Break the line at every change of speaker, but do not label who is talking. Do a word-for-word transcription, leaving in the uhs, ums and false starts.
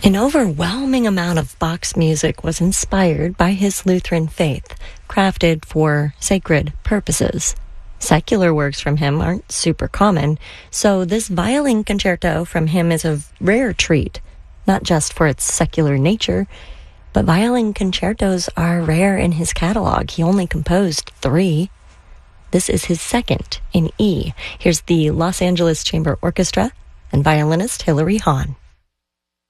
An overwhelming amount of Bach's music was inspired by his Lutheran faith, crafted for sacred purposes. Secular works from him aren't super common, so this violin concerto from him is a rare treat, not just for its secular nature, but violin concertos are rare in his catalog. He only composed three. This is his second in E. Here's the Los Angeles Chamber Orchestra and violinist Hilary Hahn.